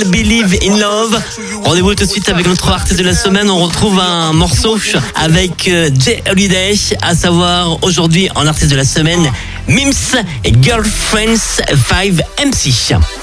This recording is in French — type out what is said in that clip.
Still Believe in Love. Rendez-vous tout de suite avec notre artiste de la semaine. On retrouve un morceau avec Jay Holiday, à savoir aujourd'hui en artiste de la semaine, Mims et Girlfriends 5 MC.